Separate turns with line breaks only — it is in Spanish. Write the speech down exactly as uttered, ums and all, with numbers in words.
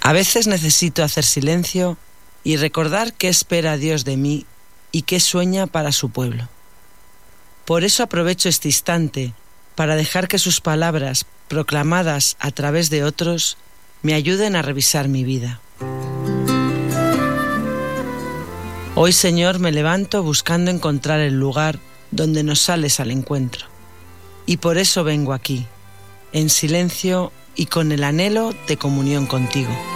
A veces necesito hacer silencio y recordar qué espera Dios de mí y qué sueña para su pueblo. Por eso aprovecho este instante para dejar que sus palabras, proclamadas a través de otros, me ayuden a revisar mi vida. Hoy, Señor, me levanto buscando encontrar el lugar donde nos sales al encuentro. Y por eso vengo aquí, en silencio y con el anhelo de comunión contigo.